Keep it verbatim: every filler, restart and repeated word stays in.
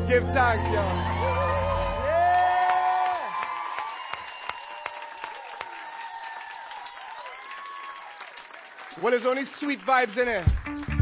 Give thanks, y'all. Yeah. Well, there's only sweet vibes in it.